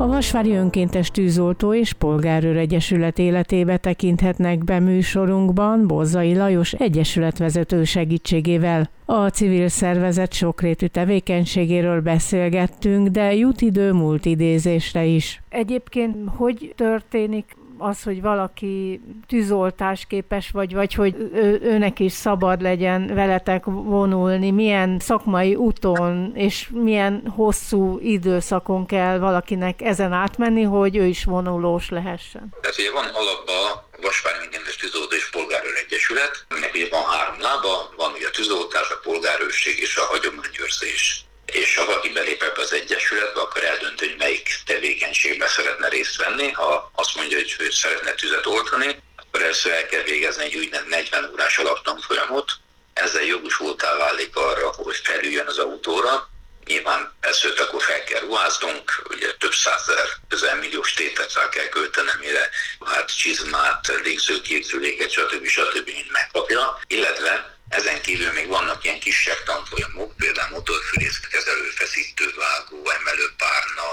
A Vasvári Önkéntes Tűzoltó és Polgárőr Egyesület életébe tekinthetnek be műsorunkban Bozzai Lajos egyesületvezető segítségével. A civil szervezet sokrétű tevékenységéről beszélgettünk, de jut idő múlt idézésre is. Egyébként hogy történik az, hogy valaki tűzoltásképes vagy hogy őnek is szabad legyen veletek vonulni, milyen szakmai úton és milyen hosszú időszakon kell valakinek ezen átmenni, hogy ő is vonulós lehessen? Tehát ugye van alapban a Vasvári Önkéntes Tűzoltó és Polgárőr Egyesület, aminek ugye van 3 lába, van ugye a tűzoltás, a polgárőrség és a hagyományőrzés. És ha valaki belép ebbe az egyesületbe, akkor eldönt, hogy melyik tevékenységben szeretne részt venni. Ha azt mondja, hogy ő szeretne tüzet oltani, akkor először el kell végezni egy úgynevezett 40 órás alaptanfolyamot. Ezzel jogosultá válik arra, hogy felüljön az autóra. Nyilván ezt akkor fel kell ruháznunk, ugye több százezer, közel milliós tétet rá kell költenem, mire hát csizmát, légzőképzőléket, stb. Mind megkapja, illetve ezen kívül még vannak ilyen kisebb tanfolyamok, például motorfűrészkezelő, feszítővágó, emelőpárna,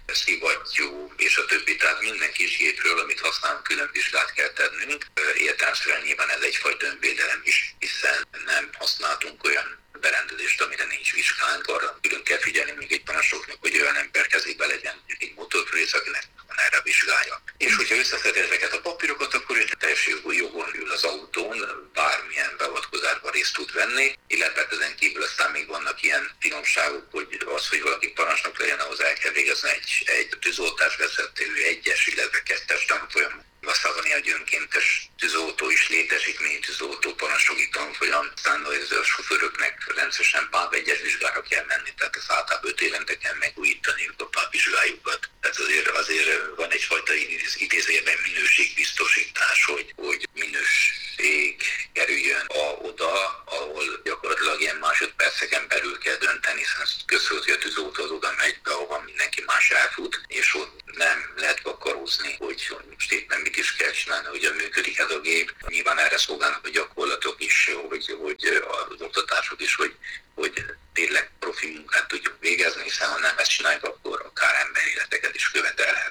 szivattyú és a többi. Tehát minden kis gépről, amit használunk, külön vizsgát kell tennünk. Értelemszerűen nyilván ez egyfajta önvédelem is, hiszen nem használtunk olyan berendezést, amire nincs vizsgánk, arra külön kell figyelni még egy parancsnoknak, hogy olyan ember kezébe legyen egy motorfűrész, akinek van erre vizsgája. És hogyha összeszedi ezeket a papírokat, akkor ő teljes jogon ül az autón, bármilyen beavatkozásban részt tud venni, illetve ezen kívül aztán még vannak ilyen finomságok, hogy az, hogy valaki parancsnok legyen, ahhoz el kell végezni egy tűzoltásvezető 1-es, illetve 2-es tanfolyam. Aztán van egy önkéntes tűzoltó is, létesítményi tűzoltó, parancsnoki tanfolyam, aztán a sofőröknek rendszeresen PÁV 1-es vizsgára kell menni, tehát ezt általában 5 évente kell megújítaniuk a PÁV vizsgájukat. Tehát azért van egyfajta idézőjelben minőségbiztosítás, hogy minőség kerüljön oda, ahol gyakorlatilag ilyen másodperceken belül kell dönteni, hiszen közölt, hogy a tűzoltó az oda megy be, ahova mindenki más elfut, és ott nem lehet vakarózni, hogy most éppen mit is kell csinálni, hogyan működik ez a gép. Nyilván erre szolgálnak a gyakorlatok is,